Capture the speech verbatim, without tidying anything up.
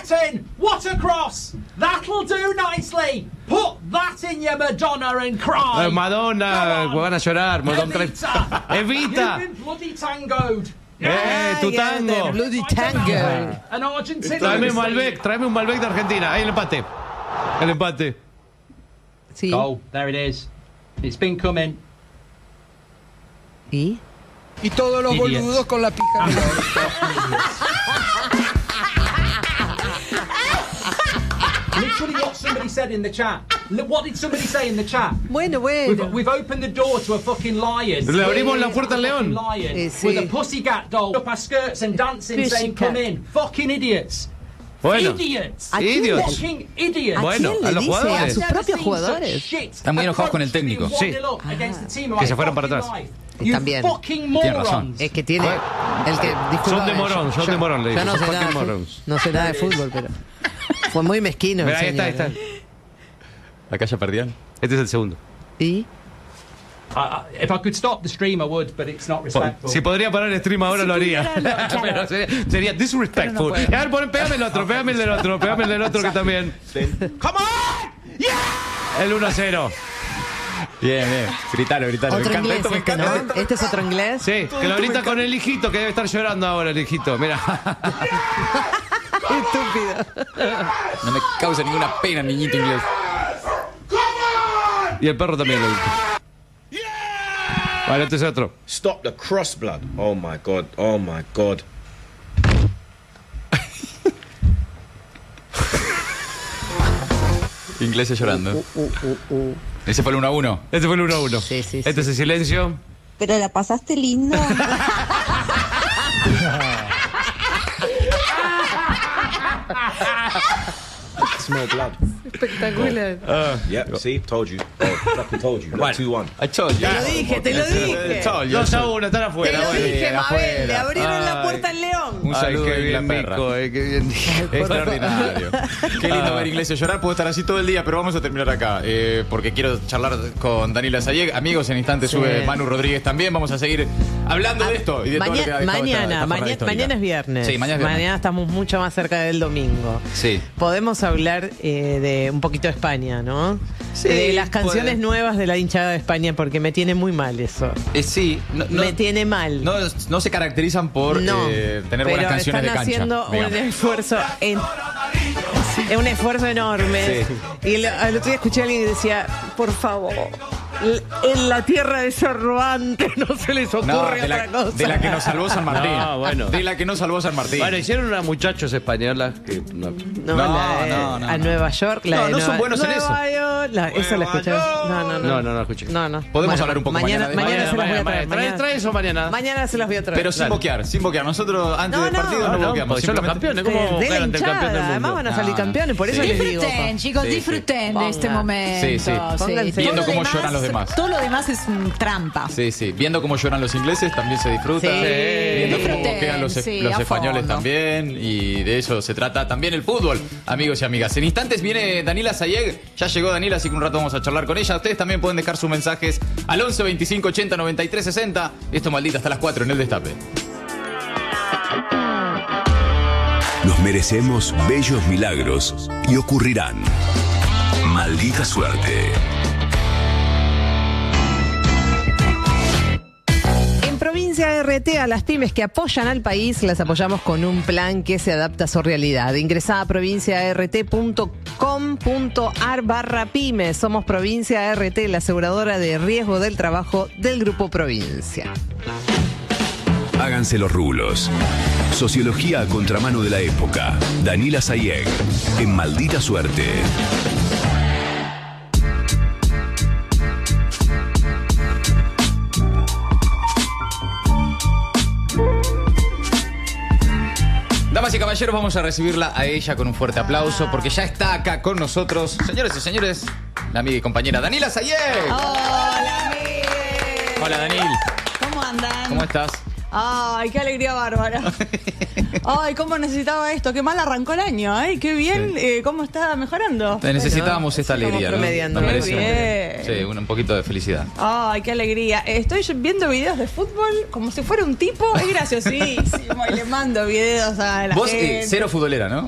Martin, what a cross! That'll do nicely. Put that in your Madonna and cry. Eh, Madonna, van a llorar. Madonna. Evita, Evita. you've been bloody tangoed. Eh, tu tango. Bloody tango. An Argentinian. Tráeme un Malbec, tráeme un Malbec de Argentina. Ahí el empate. El empate. Sí. Goal. There it is. It's been coming. ¿Y? Y todos los Idiots. boludos con la pija. Literally what somebody said in the chat. Look, what did somebody say in the chat? Bueno, We've, bueno. we've opened the door to a fucking lion. Le abrimos la puerta al león. Lion Eh, sí. with a pussycat doll up our skirts and dancing, saying, Pussycat. "Come in, fucking idiots." Bueno. Idiots. ¿A quién Idiots. le- Fucking idiots. ¿A Bueno, quién a le los dice? jugadores. ¿A sus propios jugadores? Están muy enojados con el técnico. Sí. Que se fueron para atrás. También. Tiene razón. Es que tiene el que disculpa, Son de morón, son yo- de morón, le yo digo, no son sé fucking nada de morons. fútbol, no sé nada de fútbol, pero fue muy mezquino. Mira, el ahí está, ahí señor, está. ¿eh? Acá ya perdían. Este es el segundo. ¿Y? Uh, if I could stop the stream, I would, but it's not respectful. Si podría parar el stream ahora lo haría. pudiera, lo- Pero sería, sería disrespectful. Pero no a ver, pon, pégame el otro, pégame el del otro, pégame el del otro que también. Come on! Yeah! El uno a cero. Bien, bien. Gritalo, gritalo. Me Otro encanta inglés esto, me este, encanta ¿no? esto. Este es otro inglés. Sí, que lo grita con el hijito, que debe estar llorando ahora el hijito. Mira. Estúpido. No me causa ninguna pena, niñito inglés. Y el perro también lo dice. Vale, este es otro. Stop the cross blood. Oh my god. Oh my god. Ingleses llorando. Uh, uh, uh. Ese fue el uno a uno. Este fue el uno a uno. Sí, sí, Este sí. es el silencio. Pero la pasaste lindo. Smell blood. Espectacular. Yep, see? Told you. Oh, fucking told you. Like two one. I told you. Te lo dije, te lo dije. Told you. dos a uno, están Te afuera. lo bueno. dije, afuera. Mabel. Le abrieron la Ay. puerta al león. Un saludo Ay, a qué bien, Inglaterra. Nico, eh, qué bien. Extraordinario. Qué lindo ver Iglesias llorar. Puedo estar así todo el día, pero vamos a terminar acá. eh, porque quiero charlar con Daniela Sayeg. Amigos, en instante Sí. sube Manu Rodríguez también. Vamos a seguir hablando de esto y de todo lo que ha Mañana, dejado esta- mañana, esta jornada mañana, histórica. mañana es viernes. Sí, mañana es viernes. estamos mucho más cerca del domingo. Sí. Podemos hablar eh, de un poquito de España, ¿no? Sí, de las canciones puede. nuevas de la hinchada de España, porque me tiene muy mal eso. Eh, sí. No, no- me tiene mal. no, no se caracterizan por No, eh, tener pero buenas canciones de están cancha. haciendo un digamos. esfuerzo en- es un esfuerzo enorme. Y el, el otro día escuché a alguien que decía, por favor, l- en la tierra de Cervantes no se les ocurre No, otra de la, cosa. de la que nos salvó San Martín. No, bueno. De la que nos salvó San Martín. Bueno, hicieron unas muchachos españolas que no. No, No, la de- no, no, a no. Nueva York. La No, de no son Nueva- buenos en Nueva York, la- esa la escuché. No, no, no. No, no, no escuché. No, no. Podemos hablar un poco mañana. mañana de- Mañana se las voy a Mañana, traer. trae, Mañana, trae eso mañana. mañana se las voy a traer. Pero sin Claro. boquear, sin boquear. Nosotros antes No, del no, partido no, No, boqueamos. porque son los simplemente- campeones. ¿Cómo de boquean la ante el campeón hinchada. del Además mundo? van a No, salir no. campeones, por eso Sí. les digo. Disfruten, chicos, Sí, sí. disfruten Ponga. de este momento. Sí, sí. Pónganse. Viendo Todo lo cómo demás- lloran los demás. Todo lo demás es mm, trampa. Sí, sí. Viendo cómo lloran los ingleses también se disfruta. Sí. Viendo cómo Disfruten, boquean los, sí, los a españoles fondo. también. Y de eso se trata también el fútbol, amigos y amigas. En instantes viene Daniela Sayeg. Ya llegó Daniela, así que un rato vamos a charlar con ella. Ustedes también pueden dejar sus mensajes al once veinticinco ochenta noventa y tres sesenta. Esto maldita hasta las cuatro en el Destape. Nos merecemos bellos milagros y ocurrirán. Maldita suerte. En Provincia R T, a las pymes que apoyan al país, las apoyamos con un plan que se adapta a su realidad. Ingresá a provincia r t punto com punto a r barra pymes. Somos Provincia R T, la aseguradora de riesgo del trabajo del Grupo Provincia. Háganse los rulos. Sociología a contramano de la época. Daniela Sayeg. En Maldita Suerte. Damas y caballeros, vamos a recibirla a ella con un fuerte aplauso porque ya está acá con nosotros, señores y señores, la amiga y compañera Daniela Sayeg. Hola, Miguel. Hola, Daniel. ¿Cómo andan? ¿Cómo estás? Ay, qué alegría bárbara. Ay, cómo necesitaba esto. Qué mal arrancó el año. Ay, qué bien. Sí. Eh, ¿Cómo está mejorando? Necesitábamos Bueno, esta sí, como alegría, ¿no? promediando. Nos Muy merecemos. bien. Sí, un, un poquito de felicidad. Ay, qué alegría. Estoy viendo videos de fútbol como si fuera un tipo. Es graciosísimo. Y le mando videos a la Vos, gente. eh, cero futbolera, ¿no?